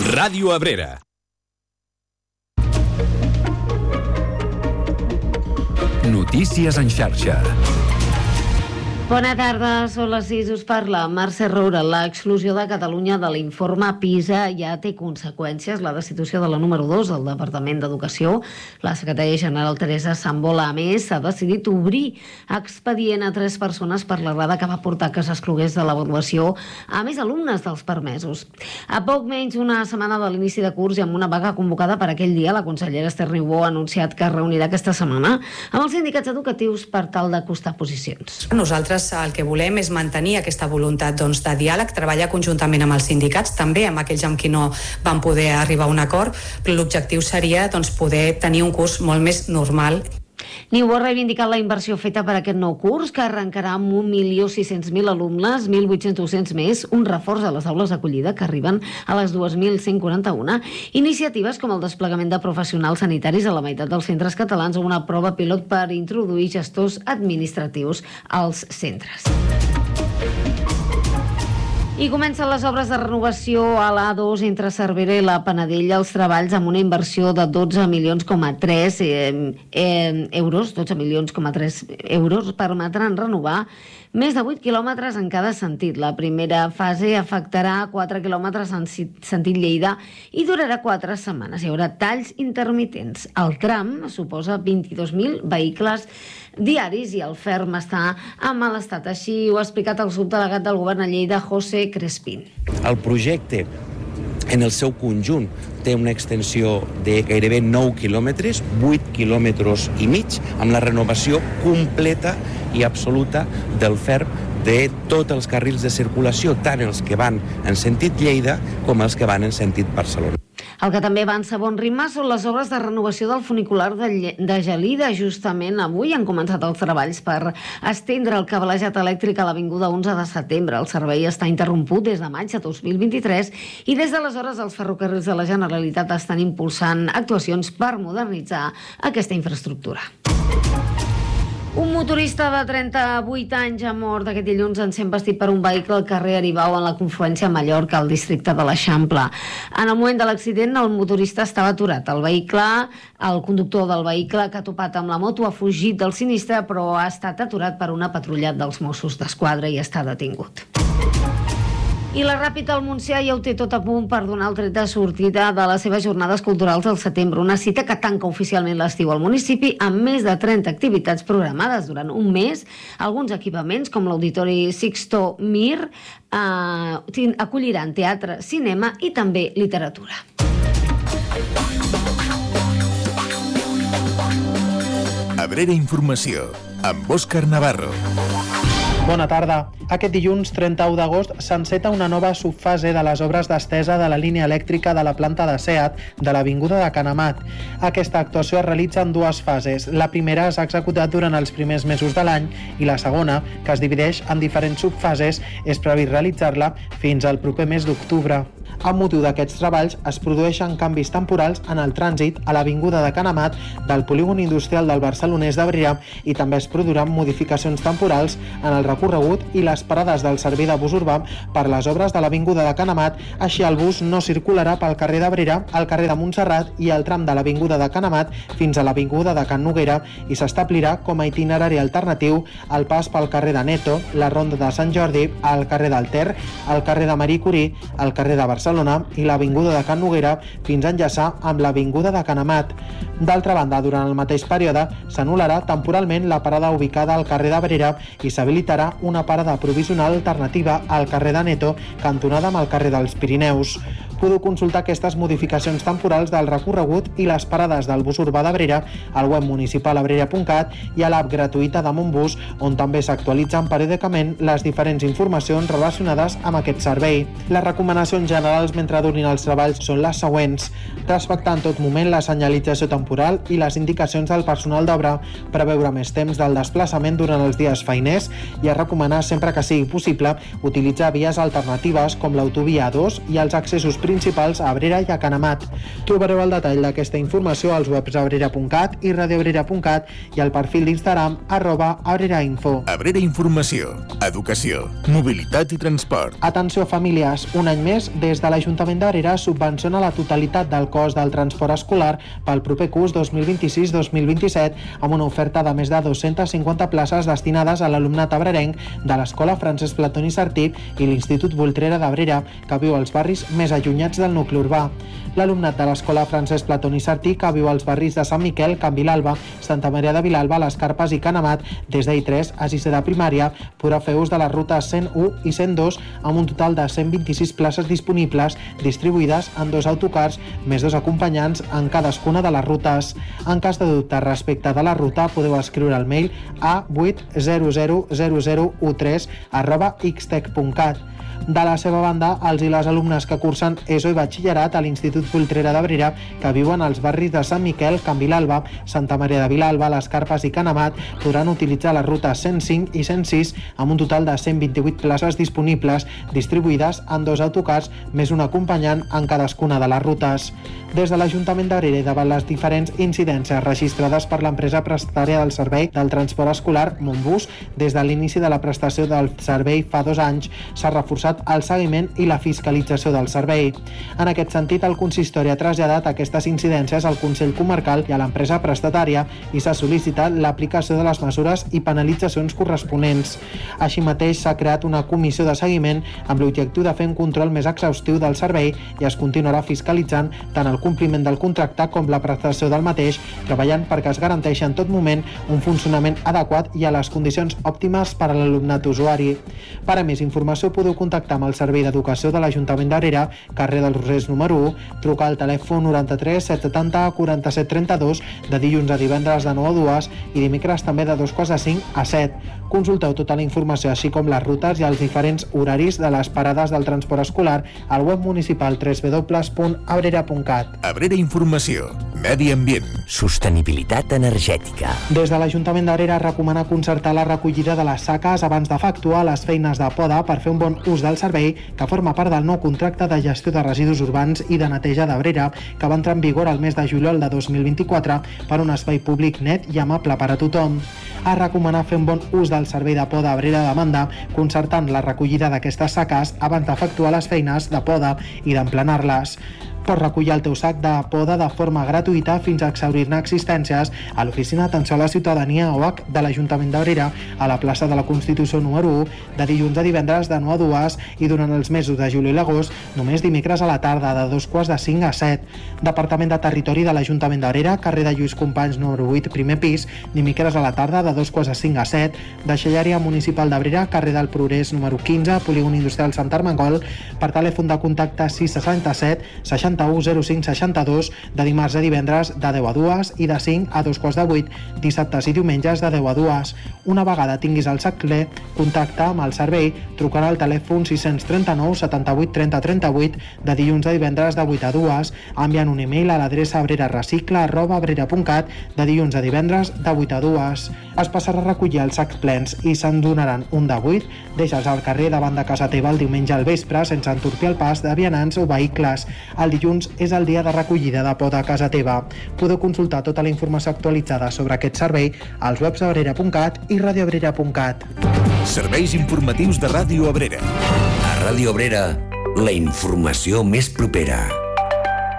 Ràdio Abrera. Notícies en xarxa. Bona tarda, són les 6, us parla Mercè Roura. L'exclusió de Catalunya de l'informe PISA ja té conseqüències. La destitució de la número 2 del Departament d'Educació, la secretària general Teresa Sambola, a més, ha decidit obrir expedient a 3 persones per l'errada que va portar que s'exclogués de l'avaluació a més alumnes dels permesos. A poc menys una setmana de l'inici de curs i amb una vaga convocada per aquell dia, la consellera Esther Niubó ha anunciat que es reunirà aquesta setmana amb els sindicats educatius per tal d'acostar posicions. Nosaltres el que volem és mantenir aquesta voluntat de diàleg, treballar conjuntament amb els sindicats, també amb aquells amb qui no van poder arribar a un acord, però l'objectiu seria poder tenir un curs molt més normal. Niubó ha reivindicat la inversió feta per aquest nou curs, que arrencarà amb 1.600.000 alumnes, 1.800 docents més, un reforç a les aules d'acollida que arriben a les 2.141, iniciatives com el desplegament de professionals sanitaris a la meitat dels centres catalans o una prova pilot per introduir gestors administratius als centres. I comencen les obres de renovació a l'A2 entre Cervera i la Panadella, els treballs amb una inversió de 12,3 milions euros, 12,3 milions euros, permetran renovar més de 8 quilòmetres en cada sentit. La primera fase afectarà 4 quilòmetres en sentit Lleida i durarà 4 setmanes. Hi haurà talls intermitents. El tram suposa 22.000 vehicles diaris i el ferm està en mal estat. Així ho ha explicat el subdelegat del govern a Lleida, José Crespín. El projecte en el seu conjunt té una extensió de gairebé 9 quilòmetres, 8 quilòmetres i mig, amb la renovació completa i absoluta del ferm de tots els carrils de circulació, tant els que van en sentit Lleida com els que van en sentit Barcelona. El que també avança a bon ritme són les obres de renovació del funicular de Gelida. Justament avui han començat els treballs per estendre el cablejat elèctric a l'avinguda 11 de setembre. El servei està interromput des de maig de 2023 i des d'aleshores els ferrocarrils de la Generalitat estan impulsant actuacions per modernitzar aquesta infraestructura. Un motorista de 38 anys ha mort aquest dilluns en ser embestit per un vehicle al carrer Aribau en la confluència a Mallorca, al districte de l'Eixample. En el moment de l'accident, el motorista estava aturat. El conductor del vehicle que ha topat amb la moto ha fugit del sinistre, però ha estat aturat per una patrulla dels Mossos d'Esquadra i està detingut. I la Ràpita al Montsià ja ho té tot a punt per donar el tret de sortida de les seves jornades culturals al setembre, una cita que tanca oficialment l'estiu al municipi amb més de 30 activitats programades durant un mes. Alguns equipaments, com l'Auditori Sixto Mir, acolliran teatre, cinema i també literatura. Abrera Informació, amb Òscar Navarro. Bona tarda. Aquest dilluns 31 d'agost s'enceta una nova subfase de les obres d'estesa de la línia elèctrica de la planta de SEAT de l'Avinguda de Can Amat. Aquesta actuació es realitza en 2 fases. La primera s'ha executat durant els primers mesos de l'any i la segona, que es divideix en diferents subfases, és previst realitzar-la fins al proper mes d'octubre. Amb motiu d'aquests treballs es produeixen canvis temporals en el trànsit a l'Avinguda de Can Amat del polígon industrial del Barcelonès d'Abrera i també es produiran modificacions temporals en el recorregut i les parades del servei de bus urbà per les obres de l'Avinguda de Can Amat. Així el bus no circularà pel carrer d'Abrera, el carrer de Montserrat i el tram de l'Avinguda de Can Amat fins a l'Avinguda de Can Noguera i s'establirà com a itinerari alternatiu el pas pel carrer de Neto, la ronda de Sant Jordi, el carrer del Ter, el carrer de Marie Curie, el carrer de Barcelona i l'Avinguda de Can Noguera fins a enllaçar amb l'Avinguda de Can Amat. D'altra banda, durant el mateix període s'anul·larà temporalment la parada ubicada al carrer d'Abrera i s'habilitarà una parada provisional alternativa al carrer de Neto, cantonada amb el carrer dels Pirineus. Podeu consultar aquestes modificacions temporals del recorregut i les parades del bus urbà d'Abrera al web municipal abrera.cat i a l'app gratuïta de Montbus, on també s'actualitzen periòdicament les diferents informacions relacionades amb aquest servei. Les recomanacions generals mentre durin els treballs són les següents: respectar en tot moment la senyalització temporal i les indicacions del personal d'obra, preveure més temps del desplaçament durant els dies feiners i a recomanar sempre que sigui possible utilitzar vies alternatives com l'autovia A2 i els accessos principals a Abrera i a Canemat. Trobareu el detall d'aquesta informació als webs abrera.cat i radioabrera.cat i al perfil d'Instagram @abrerainfo. Abrera Informació, Educació, Mobilitat i Transport. Atenció famílies, un any més, des de l'Ajuntament d'Abrera subvenciona la totalitat del cost del transport escolar pel proper curs 2026-2027 amb una oferta de més de 250 places destinades a l'alumnat abrerenc de l'Escola Francesc Platón i Sartí i l'Institut Voltrera d'Abrera, que viu als barris més allunyats del nucli urbà. L'alumnat de l'Escola Francesc Platón i Sartí, que viu als barris de Sant Miquel, Can Vilalba, Santa Maria de Vilalba, Les Carpes i Canemat, des d'I3 a 6è de primària, podrà fer ús de les rutes 101 i 102 amb un total de 126 places disponibles distribuïdes en 2 autocars més 2 acompanyants en cadascuna de les rutes. En cas de dubte respecte de la ruta, podeu escriure al mail a 8000013@xtec.cat. De la seva banda, els i les alumnes que cursen ESO i batxillerat a l'Institut Voltrera d'Abrera, que viuen als barris de Sant Miquel, Can Vilalba, Santa Maria de Vilalba, Les Carpes i Canemat, podran utilitzar les rutes 105 i 106 amb un total de 128 places disponibles distribuïdes en 2 autocars més un acompanyant en cadascuna de les rutes. Des de l'Ajuntament d'Abrera i davant les diferents incidències registrades per l'empresa prestatària del servei del transport escolar Montbus, des de l'inici de la prestació del servei fa 2 anys, s'ha reforçat el seguiment i la fiscalització del servei. En aquest sentit, el consistori ha traslladat aquestes incidències al Consell Comarcal i a l'empresa prestatària i s'ha sol·licitat l'aplicació de les mesures i penalitzacions corresponents. Així mateix, s'ha creat una comissió de seguiment amb l'objectiu de fer un control més exhaustiu del servei i es continuarà fiscalitzant tant el compliment del contracte com la prestació del mateix, treballant perquè es garanteixi en tot moment un funcionament adequat i a les condicions òptimes per a l'alumnat usuari. Per a més informació podeu contactar amb el Servei d'Educació de l'Ajuntament d'Abrera, carrer dels Rosers número 1, trucar al telèfon 93 770 47 32 de dilluns a divendres de 9 a 2 i dimecres també de 2:45 a 7. Consulteu tota la informació, així com les rutes i els diferents horaris de les parades del transport escolar al web municipal www.abrera.cat. Abrera Informació, Medi Ambient, Sostenibilitat energètica. Des de l'Ajuntament d'Abrera recomana concertar la recollida de les saques abans d'efectuar les feines de poda per fer un bon ús del servei, que forma part del nou contracte de gestió de residus urbans i de neteja d'Abrera, que va entrar en vigor el mes de juliol de 2024 per un espai públic net i amable per a tothom. Ha recomanat fer un bon ús del servei de poda Abrera de demanda, concertant la recollida d'aquestes saques abans d'efectuar les feines de poda i d'emplenar-les. Pots recollir el teu sac de poda de forma gratuïta fins a exhaurir-ne existències a l'Oficina d'Atenció a la Ciutadania OAC de l'Ajuntament d'Abrera, a la plaça de la Constitució número 1, de dilluns a divendres de 9 a 2 i durant els mesos de juliol i agost només dimecres a la tarda de 2:45 a 7. Departament de Territori de l'Ajuntament d'Abrera, carrer de Lluís Companys número 8, primer pis, dimecres a la tarda de 2:45 a 7. Deixalleria Municipal d'Abrera, carrer del Progrés número 15, Polígon Industrial Sant Armengol, per telèfon de contacte 667 61 05 62, de dimarts a divendres de 10 a 2 i de 5 a 2:15, dissabtes i diumenges de 10 a 2. Una vegada tinguis el sac ple, contacta amb el servei trucant al telèfon 639 78 30 38 de dilluns a divendres de 8 a 2, enviant un e-mail a l'adreça abrerarecicla@abrera.cat de dilluns a divendres de 8 a 2. Es passarà a recollir els sacs plens i se'n donaran un de 8. Deixa'ls al carrer davant de casa teva el diumenge al vespre sense entorpir el pas de vianants o vehicles. El dilluns és el dia de recollida de poda a casa teva. Podeu consultar tota la informació actualitzada sobre aquest servei als webs abrera.cat i radioabrera.cat. Serveis informatius de Ràdio Abrera. A Ràdio Abrera, la informació més propera.